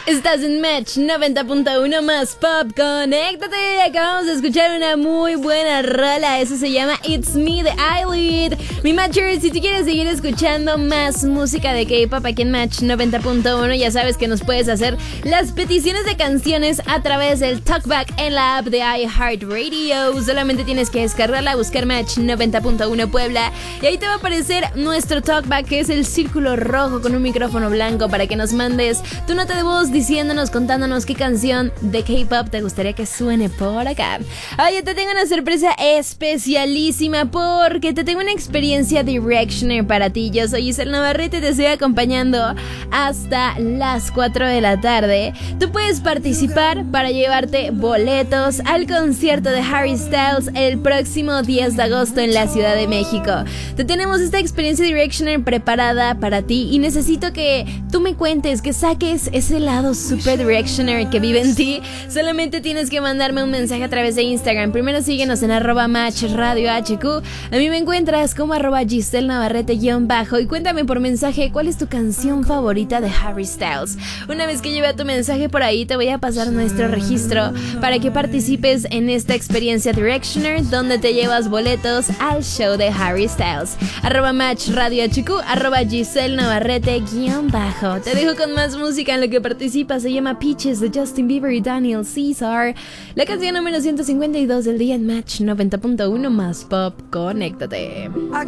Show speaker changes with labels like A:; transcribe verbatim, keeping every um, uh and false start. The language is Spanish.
A: Estás en Match noventa punto uno más Pop. Conéctate. Acabamos de escuchar una muy buena rola. Eso se llama It's Me de Eyelid. Mi Matcher, si tú quieres seguir escuchando más música de K-pop aquí en Match noventa punto uno, ya sabes que nos puedes hacer las peticiones de canciones a través del Talkback en la app de iHeartRadio. Solamente tienes que descargarla, buscar Match noventa punto uno Puebla y ahí te va a aparecer nuestro Talkback, que es el círculo rojo con un micrófono blanco para que nos mandes tu nota de voz diciéndonos, contándonos qué canción de K-pop te gustaría que suene por acá. Oye, te tengo una sorpresa especialísima porque te tengo una experiencia Directioner para ti. Yo soy Giselle Navarrete, te estoy acompañando hasta las cuatro de la tarde. Tú puedes participar para llevarte boletos al concierto de Harry Styles el próximo diez de agosto en la Ciudad de México. Te tenemos esta experiencia Directioner preparada para ti y necesito que tú me cuentes, que saques ese lado super Directioner que vive en ti. Solamente tienes que mandarme un mensaje a través de Instagram. Primero síguenos en arroba match radio hq. A mí me encuentras como arroba Giselle Navarrete guión bajo y cuéntame por mensaje cuál es tu canción favorita de Harry Styles. Una vez que lleve tu mensaje por ahí, te voy a pasar nuestro registro para que participes en esta experiencia Directioner, donde te llevas boletos al show de Harry Styles. Arroba match radio hq, arroba Giselle Navarrete guión bajo. Te dejo con más música en lo que participas. Se llama Peaches de Justin Bieber y Daniel Caesar. La canción número ciento cincuenta y dos del día en Match noventa punto uno más Pop. Conéctate.